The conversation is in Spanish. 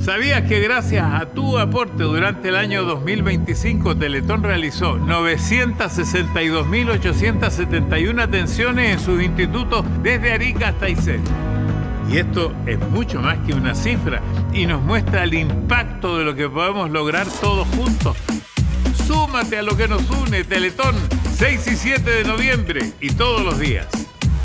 ¿Sabías que gracias a tu aporte durante el año 2025 Teletón realizó 962.871 atenciones en sus institutos desde Arica hasta Aysén? Y esto es mucho más que una cifra y nos muestra el impacto de lo que podemos lograr todos juntos. Súmate a lo que nos une, Teletón, 6 y 7 de noviembre y todos los días.